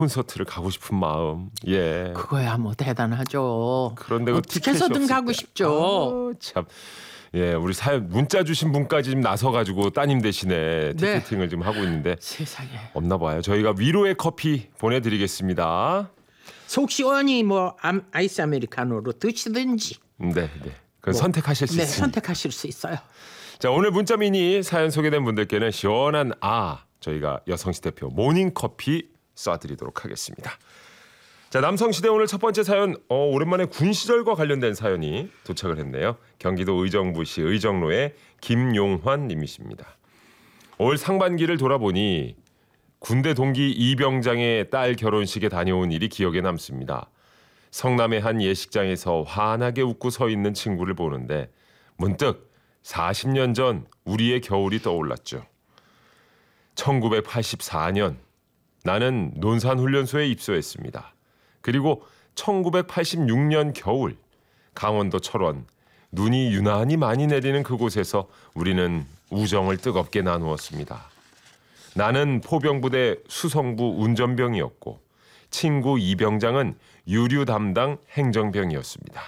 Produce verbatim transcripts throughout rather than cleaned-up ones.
콘서트를 가고 싶은 마음. 예. 그거야 뭐 대단하죠. 그런데 그 어떻게 티켓이 해서든 없을 가고 때. 싶죠. 아, 참. 예, 우리 사연 문자 주신 분까지 좀 나서가지고 따님 대신에 네. 티켓팅을 좀 하고 있는데 세상에. 없나 봐요. 저희가 위로의 커피 보내드리겠습니다. 속 시원히 뭐 암- 아이스 아메리카노로 드시든지. 네, 네. 그건 뭐, 선택하실 수 네, 있습니다. 선택하실 수 있어요. 자, 오늘 문자 미니 사연 소개된 분들께는 시원한 아 저희가 여성시 대표 모닝커피 쏴드리도록 하겠습니다. 자, 남성시대 오늘 첫 번째 사연, 어, 오랜만에 군 시절과 관련된 사연이 도착을 했네요. 경기도 의정부시 의정로의 김용환 님이십니다. 올 상반기를 돌아보니 군대 동기 이병장의 딸 결혼식에 다녀온 일이 기억에 남습니다. 성남의 한 예식장에서 환하게 웃고 서 있는 친구를 보는데 문득 사십 년 전 우리의 겨울이 떠올랐죠. 천구백팔십사 년 나는 논산훈련소에 입소했습니다. 그리고 천구백팔십육 년 겨울 강원도 철원 눈이 유난히 많이 내리는 그곳에서 우리는 우정을 뜨겁게 나누었습니다. 나는 포병부대 수성부 운전병이었고 친구 이병장은 유류 담당 행정병이었습니다.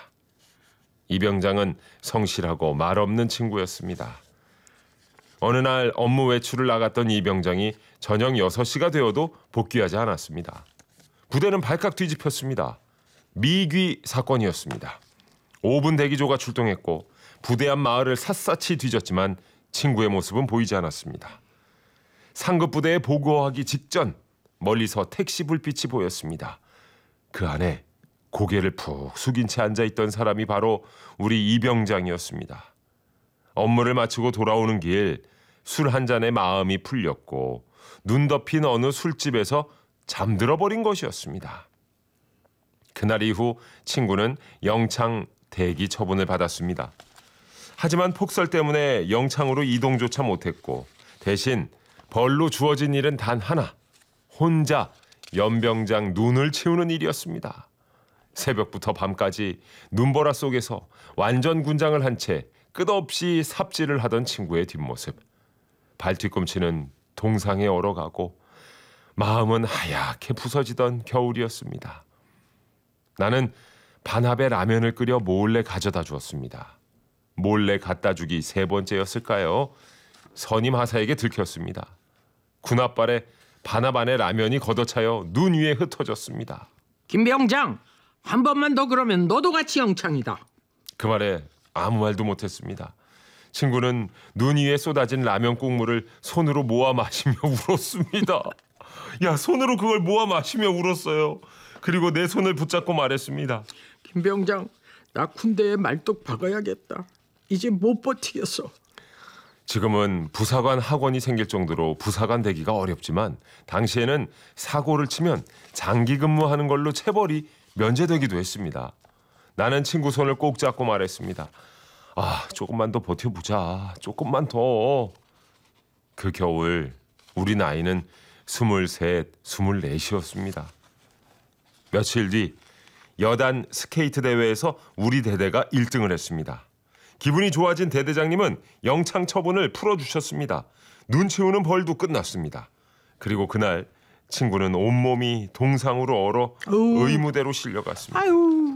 이병장은 성실하고 말없는 친구였습니다. 어느 날 업무 외출을 나갔던 이병장이 저녁 여섯 시가 되어도 복귀하지 않았습니다. 부대는 발칵 뒤집혔습니다. 미귀 사건이었습니다. 오 분 대기조가 출동했고 부대 앞 마을을 샅샅이 뒤졌지만 친구의 모습은 보이지 않았습니다. 상급 부대에 보고하기 직전 멀리서 택시 불빛이 보였습니다. 그 안에 고개를 푹 숙인 채 앉아있던 사람이 바로 우리 이병장이었습니다. 업무를 마치고 돌아오는 길 술 한 잔에 마음이 풀렸고 눈 덮인 어느 술집에서 잠들어 버린 것이었습니다. 그날 이후 친구는 영창 대기 처분을 받았습니다. 하지만 폭설 때문에 영창으로 이동조차 못했고 대신 벌로 주어진 일은 단 하나, 혼자 연병장 눈을 채우는 일이었습니다. 새벽부터 밤까지 눈보라 속에서 완전 군장을 한 채 끝없이 삽질을 하던 친구의 뒷모습. 발뒤꿈치는 동상에 얼어가고 마음은 하얗게 부서지던 겨울이었습니다. 나는 반합에 라면을 끓여 몰래 가져다 주었습니다. 몰래 갖다 주기 세 번째였을까요? 선임 하사에게 들켰습니다. 군합발에 반합 안에 라면이 걷어차여 눈 위에 흩어졌습니다. 김병장, 한 번만 더 그러면 너도 같이 영창이다. 그 말에 아무 말도 못했습니다. 친구는 눈 위에 쏟아진 라면 국물을 손으로 모아 마시며 울었습니다. 야, 손으로 그걸 모아 마시며 울었어요. 그리고 내 손을 붙잡고 말했습니다. 김병장, 나 군대에 말뚝 박아야겠다. 이제 못 버티겠어. 지금은 부사관 학원이 생길 정도로 부사관 되기가 어렵지만 당시에는 사고를 치면 장기 근무하는 걸로 체벌이 면제되기도 했습니다. 나는 친구 손을 꼭 잡고 말했습니다. 아, 조금만 더 버텨보자. 조금만 더. 그 겨울 우리 나이는 스물셋, 스물넷이었습니다. 며칠 뒤 여단 스케이트 대회에서 우리 대대가 일 등을 했습니다. 기분이 좋아진 대대장님은 영창 처분을 풀어주셨습니다. 눈 채우는 벌도 끝났습니다. 그리고 그날 친구는 온몸이 동상으로 얼어 어우. 의무대로 실려갔습니다. 아유,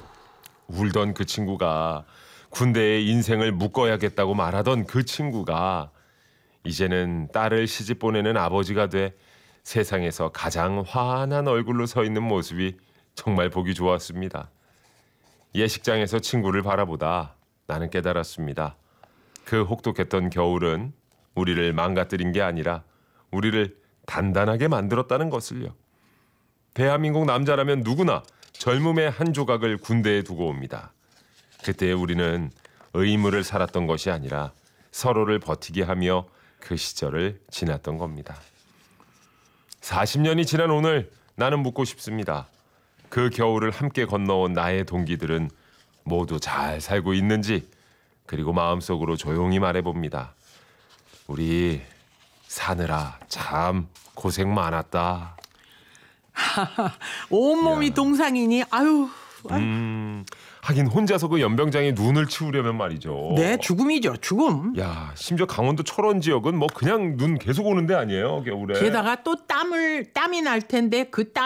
울던 그 친구가 군대에 인생을 묶어야겠다고 말하던 그 친구가 이제는 딸을 시집 보내는 아버지가 돼 세상에서 가장 환한 얼굴로 서 있는 모습이 정말 보기 좋았습니다. 예식장에서 친구를 바라보다 나는 깨달았습니다. 그 혹독했던 겨울은 우리를 망가뜨린 게 아니라 우리를 단단하게 만들었다는 것을요. 대한민국 남자라면 누구나 젊음의 한 조각을 군대에 두고 옵니다. 그때 우리는 의무를 살았던 것이 아니라 서로를 버티게 하며 그 시절을 지났던 겁니다. 사십 년이 지난 오늘 나는 묻고 싶습니다. 그 겨울을 함께 건너온 나의 동기들은 모두 잘 살고 있는지, 그리고 마음속으로 조용히 말해봅니다. 우리 사느라 참 고생 많았다. 온몸이 야. 동상이니 아유. 아유. 음, 하긴 혼자서 그 연병장의 눈을 치우려면 말이죠. 네, 죽음이죠, 죽음. 야, 심지어 강원도 철원 지역은 뭐 그냥 눈 계속 오는 데 아니에요, 겨울에. 게다가 또 땀을 땀이 날 텐데 그 땀